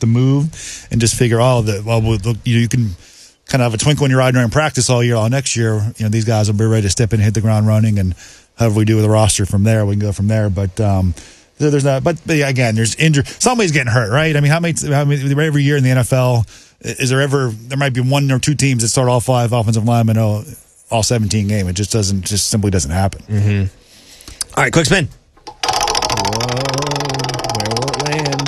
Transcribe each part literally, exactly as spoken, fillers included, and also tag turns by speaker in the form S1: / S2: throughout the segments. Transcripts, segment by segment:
S1: to move and just figure, oh, the, well, look, you, you can kind of have a twinkle in your eye during practice all year. All next year, you know, these guys will be ready to step in and hit the ground running, and however we do with the roster from there, we can go from there. But um, there's not. But, but yeah, again, there's injury. Somebody's getting hurt, right? I mean, how many? How many every year in the N F L is there ever? There might be one or two teams that start all five offensive linemen all, all seventeen game. It just doesn't. Just simply doesn't happen.
S2: Mm-hmm. All right, quick spin.
S3: Whoa, where will it land?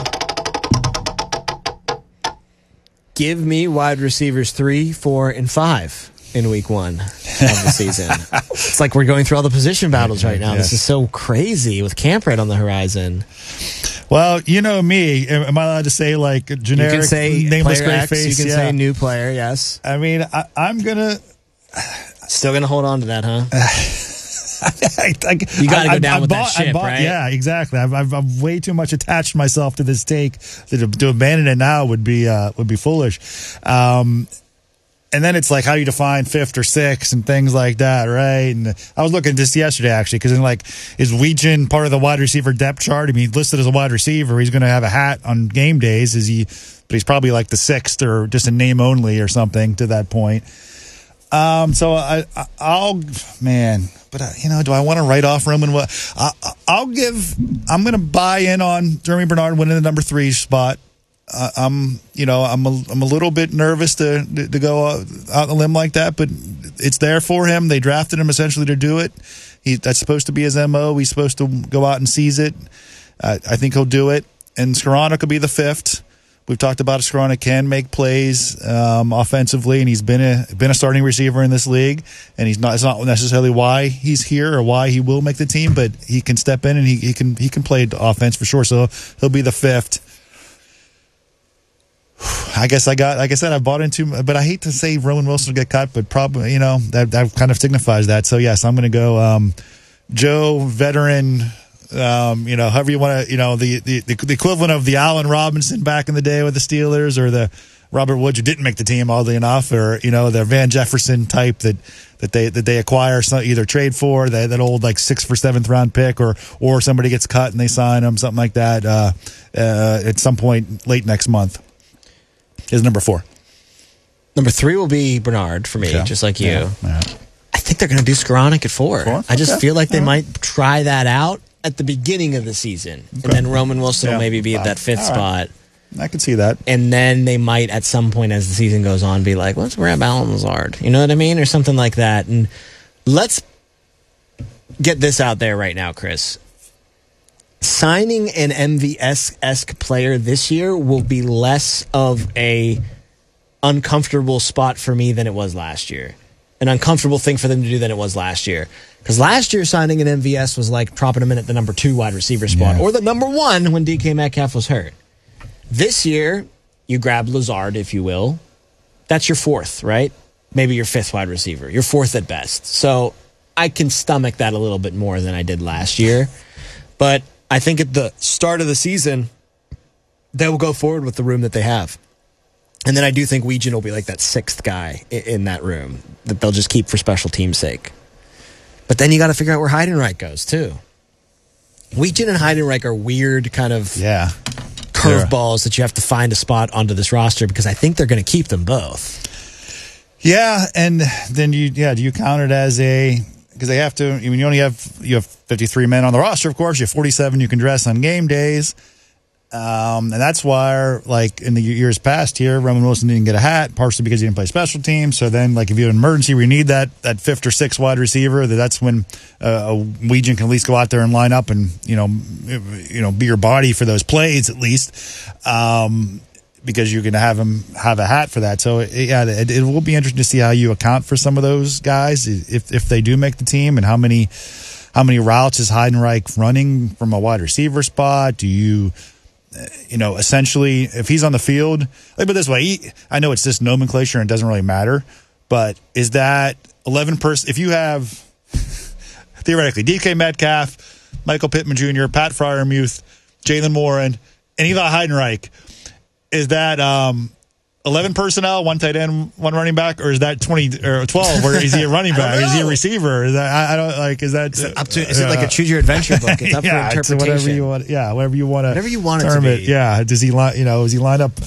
S3: Give me wide receivers three, four, and five in week one of the season. It's like we're going through all the position battles right now.
S1: Yeah.
S3: This is so crazy with camp right on the horizon.
S1: Well, you know me. Am I allowed to say like generic,
S3: You can say
S1: nameless,
S3: player
S1: gray
S3: X,
S1: face?
S3: you can
S1: Yeah.
S3: say new player, yes.
S1: I mean, I, I'm gonna.
S3: Still going to hold on to that, huh?
S1: I, I,
S3: You gotta
S1: I,
S3: go down
S1: I
S3: with
S1: bought,
S3: that ship,
S1: bought,
S3: right?
S1: Yeah, exactly. I've, I've, I've way too much attached myself to this take. To, to abandon it now would be uh, would be foolish. Um, and then it's like how you define fifth or sixth and things like that, right? And I was looking at this yesterday actually, because like, is Weegen part of the wide receiver depth chart? I mean, he's listed as a wide receiver. He's going to have a hat on game days. Is he? But he's probably like the sixth or just a name only or something to that point. Um, so I, I, I'll, man, but I, you know, do I want to write off Roman? What I, I'll give, I'm going to buy in on Jeremy Bernard winning the number three spot. Uh, I'm, you know, I'm a, I'm a little bit nervous to, to, to go out on a limb like that, but it's there for him. They drafted him essentially to do it. He, that's supposed to be his M O. He's supposed to go out and seize it. Uh, I think he'll do it. And Skoranek will be the fifth. We've talked about Skoranek can make plays um, offensively, and he's been a been a starting receiver in this league. And he's not. It's not necessarily why he's here or why he will make the team, but he can step in and he, he can he can play offense for sure. So he'll be the fifth. I guess I got. Like I said, I bought into, but I hate to say Roman Wilson will get cut, but probably you know that that kind of signifies that. So yes, I'm going to go um, Joe, veteran. Um, you know, however you want to, you know, the, the, the equivalent of the Allen Robinson back in the day with the Steelers, or the Robert Woods who didn't make the team, oddly enough, or, you know, the Van Jefferson type that, that they, that they acquire, some, either trade for that, that old like sixth or seventh round pick, or, or somebody gets cut and they sign them, something like that, uh, uh, at some point late next month is number four.
S3: Number three will be Bernard for me,
S1: Okay.
S3: just like you.
S1: Yeah. Yeah.
S3: I think they're going to do Skoranek at four.
S1: Four?
S3: I just
S1: Okay.
S3: feel like they
S1: All right.
S3: might try that out at the beginning of the season.
S1: Okay.
S3: And then Roman Wilson
S1: Yeah.
S3: will maybe be at that fifth
S1: All right.
S3: spot.
S1: I can see that.
S3: And then they might, at some point as the season goes on, be like, let's grab Allen Lazard. You know what I mean? Or something like that. And let's get this out there right now, Chris. Signing an M V S-esque player this year will be less of a uncomfortable spot for me than it was last year. An uncomfortable thing for them to do than it was last year. Because last year signing an M V S was like dropping him in at the number two wide receiver spot,
S1: Yeah.
S3: or the number one when D K Metcalf was hurt. This year, you grab Lazard, if you will. That's your fourth, right? Maybe your fifth wide receiver. Your fourth at best. So I can stomach that a little bit more than I did last year. But I think at the start of the season, they will go forward with the room that they have. And then I do think Weegen will be like that sixth guy in, in that room that they'll just keep for special team's sake. But then you got to figure out where Heidenreich goes, too. Weegen and Heidenreich are weird kind of
S1: Yeah.
S3: curveballs that you have to find a spot onto this roster, because I think they're going to keep them both.
S1: Yeah, and then you yeah, do you count it as a, because they have to, I mean, you only have you have fifty-three men on the roster, of course. You have forty-seven you can dress on game days. Um, and that's why, like, in the years past here, Roman Wilson didn't get a hat, partially because he didn't play special teams. So then, like, if you have an emergency where you need that that fifth or sixth wide receiver, that that's when uh, a Weegen can at least go out there and line up and, you know, you know, be your body for those plays at least, um, because you're going to have him have a hat for that. So, it, yeah, it, it will be interesting to see how you account for some of those guys if if they do make the team, and how many how many routes is Heidenreich running from a wide receiver spot? Do you You know, essentially, if he's on the field, like, put it this way, he, I know it's just nomenclature and it doesn't really matter, but is that eleven person? If you have, theoretically, D K Metcalf, Michael Pittman Junior, Pat Freiermuth, Jalen Warren, and Eli Heidenreich, is that um, eleven personnel, one tight end, one running back, or is that twenty or twelve? Where is he a running back? Is he a receiver? Is that, I, I don't like. Is that
S3: Is it, up to, is it like a choose your adventure book? It's up
S1: yeah,
S3: for
S1: it's
S3: interpretation.
S1: whatever you want. Yeah, whatever you want to.
S3: Whatever you want it to
S1: term
S3: be.
S1: it. Yeah, does he line? You know, is he lined up